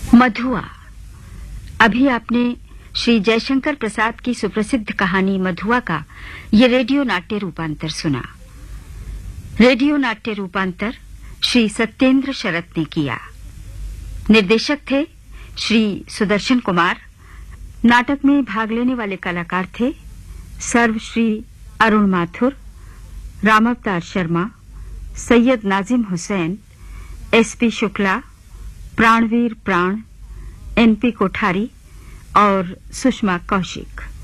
मधुआ। अभी आपने श्री जयशंकर प्रसाद की सुप्रसिद्ध कहानी मधुआ का ये रेडियो नाट्य रूपांतर सुना। रेडियो नाट्य रूपांतर श्री सत्येंद्र शरत ने किया। निर्देशक थे श्री सुदर्शन कुमार। नाटक में भाग लेने वाले कलाकार थे सर्वश्री अरुण माथुर, रामावतार शर्मा, सैयद नाजिम हुसैन, एसपी शुक्ला, प्राणवीर प्राण, एनपी कोठारी और सुषमा कौशिक।